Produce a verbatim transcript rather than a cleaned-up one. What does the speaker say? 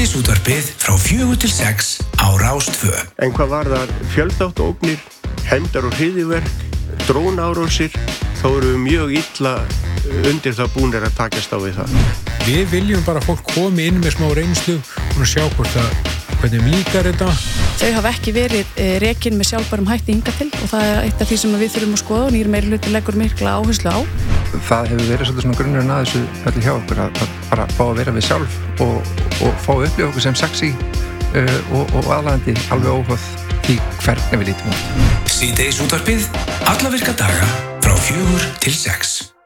Síðdegisútvarpið frá fjögur til sex á Rás tvö. En hvað varðar fjölþáttaógnir, hefndar og hryðjuverk, drónaárásir, þá eru við mjög illa undir það búnir að takast á við það. Við viljum bara að fólk komi inn með smá reynslu og sjá hvort að hvernig líkar þetta. Þau hafa ekki verið rekin með sjálfbærum hætti hingað til og það er eitt af því sem við þurfum að skoða og nýr meirihluti leggur mikla áherslu á. Það hefur verið svolítið svona grunnurinn að þessu öllu hjá okkur að, að bara fá að vera við sjálf og, og fá að upplifa okkur sem sexy uh, og, og aðlaðandi alveg óháð því hvernig við lítum út. Síðdegisútvarpið alla virka daga frá fjögur til sex.